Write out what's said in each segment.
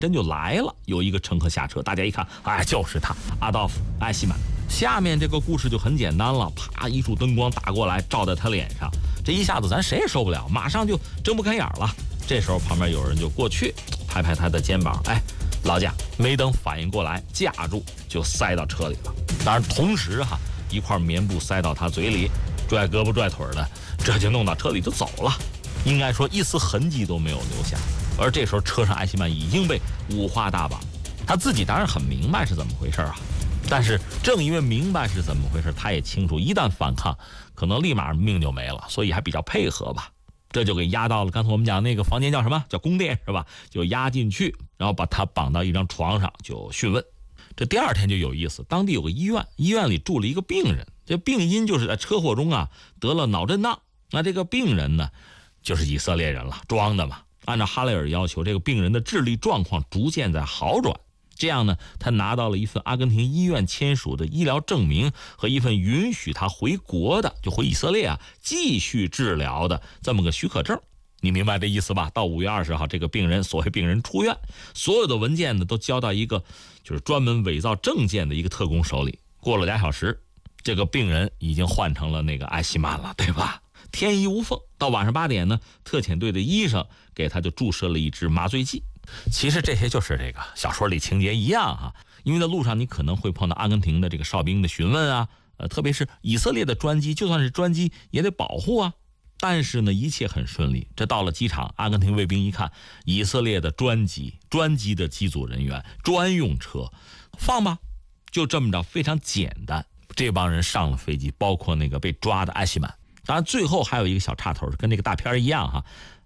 真就来了，有一个乘客下车，大家一看，哎，就是他，阿道夫·艾希曼。下面这个故事就很简单了，啪，一束灯光打过来，照在他脸上，这一下子咱谁也受不了，马上就睁不开眼了。这时候旁边有人就过去拍拍他的肩膀，哎，老贾，没等反应过来，架住就塞到车里了。当然同时一块棉布塞到他嘴里，拽胳膊拽腿的，这就弄到车里就走了。应该说一丝痕迹都没有留下。而这时候车上艾希曼已经被五花大绑，他自己当然很明白是怎么回事但是正因为明白是怎么回事，他也清楚一旦反抗可能立马命就没了，所以还比较配合吧。这就给押到了刚才我们讲那个房间，叫什么？叫宫殿是吧？就押进去，然后把他绑到一张床上就讯问。这第二天就有意思，当地有个医院，医院里住了一个病人，这病因就是在车祸中得了脑震荡。那这个病人呢就是以色列人了，装的嘛。按照哈雷尔要求，这个病人的智力状况逐渐在好转。这样呢，他拿到了一份阿根廷医院签署的医疗证明和一份允许他回国的，就回以色列继续治疗的这么个许可证。你明白这意思吧？到5月20号，这个病人，所谓病人出院，所有的文件呢都交到一个就是专门伪造证件的一个特工手里。过了2小时，这个病人已经换成了那个艾希曼了，对吧？天衣无缝。到晚上8点呢，特遣队的医生给他就注射了一支麻醉剂。其实这些就是这个小说里情节一样因为在路上你可能会碰到阿根廷的这个哨兵的询问特别是以色列的专机，就算是专机也得保护但是呢，一切很顺利。这到了机场，阿根廷卫兵一看，以色列的专机的机组人员，专用车，放吧，就这么着，非常简单。这帮人上了飞机，包括那个被抓的艾希曼。当然，最后还有一个小插头，跟那个大片一样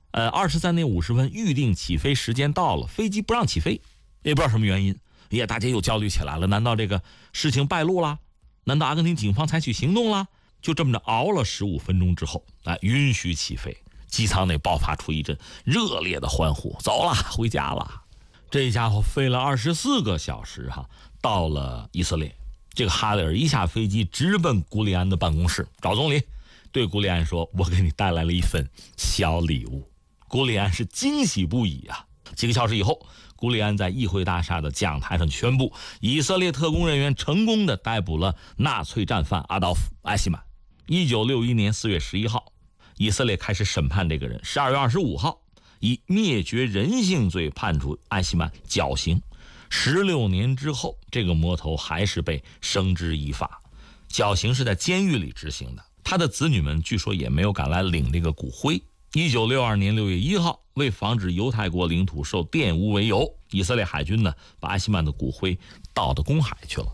23点50分预定起飞时间到了，飞机不让起飞，也不知道什么原因，大家又焦虑起来了。难道这个事情败露了？难道阿根廷警方采取行动了？就这么着熬了15分钟之后，允许起飞，机舱内爆发出一阵热烈的欢呼，走了，回家了。这家伙飞了24个小时到了以色列。这个哈雷尔一下飞机直奔古里安的办公室找总理，对古里安说，我给你带来了一份小礼物。古里安是惊喜不已几个小时以后，古里安在议会大厦的讲台上宣布，以色列特工人员成功的逮捕了纳粹战犯阿道夫·艾希曼。1961年4月11号，以色列开始审判这个人。12月25号，以灭绝人性罪判处艾希曼绞刑。16年之后，这个魔头还是被绳之以法，绞刑是在监狱里执行的。他的子女们据说也没有赶来领这个骨灰。1962年6月1号，为防止犹太国领土受玷污为由，以色列海军呢把艾希曼的骨灰倒到公海去了。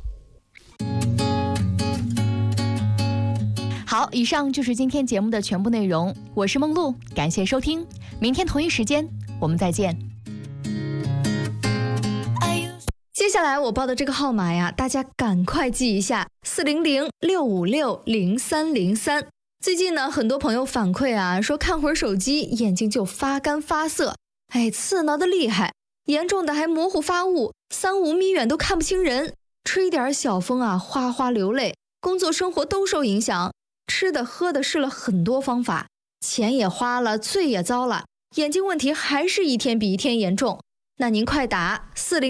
好，以上就是今天节目的全部内容。我是梦露，感谢收听，明天同一时间我们再见。 接下来我报的这个号码呀，大家赶快记一下：400-656-0303。最近呢，很多朋友反馈说看会儿手机眼睛就发干发涩，刺挠的厉害，严重的还模糊发雾，3-5米远都看不清人，吹点小风哗哗流泪，工作生活都受影响。吃的喝的试了很多方法，钱也花了，罪也遭了，眼睛问题还是一天比一天严重。那您快打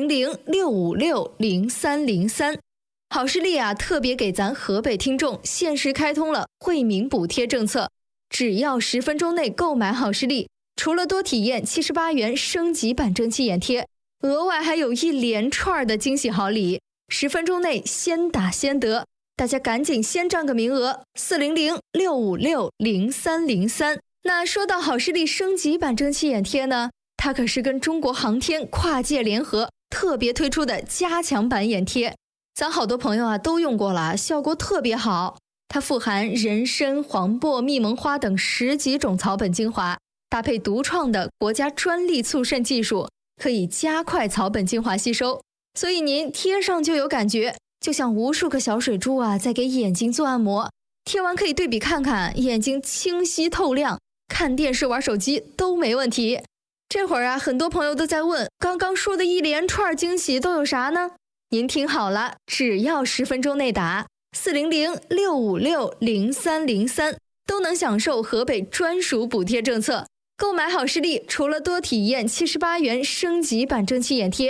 400-656-0303。好视力特别给咱河北听众限时开通了惠民补贴政策，只要10分钟内购买好视力，除了多体验78元升级版蒸汽眼贴，额外还有一连串的惊喜好礼，10分钟内先打先得，大家赶紧先占个名额，400-656-0303。那说到好视力升级版蒸汽眼贴呢，它可是跟中国航天跨界联合特别推出的加强版眼贴，咱好多朋友都用过了，效果特别好。它富含人参、黄柏、蜜蒙花等10几种草本精华，搭配独创的国家专利促渗技术，可以加快草本精华吸收，所以您贴上就有感觉，就像无数个小水珠在给眼睛做按摩。贴完可以对比看看，眼睛清晰透亮，看电视玩手机都没问题。这会儿很多朋友都在问，刚刚说的一连串惊喜都有啥呢？您听好了，只要10分钟内打400-656-0303，都能享受河北专属补贴政策， 购买好视力，除了多体验78元升级版蒸汽眼贴，